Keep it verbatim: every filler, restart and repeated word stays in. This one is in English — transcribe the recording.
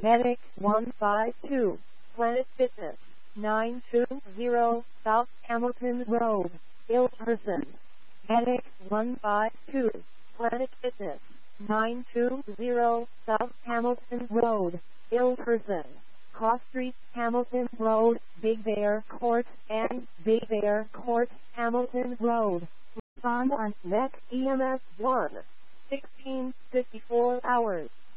Medic one five two, Planet Fitness, nine two zero South Hamilton Road, Ilperson. Medic one five two, Planet Fitness, nine two zero South Hamilton Road, Ilperson. Cross Street, Hamilton Road, Big Bear Court, and Big Bear Court, Hamilton Road. Respond on Met E M S one, sixteen fifty-four hours.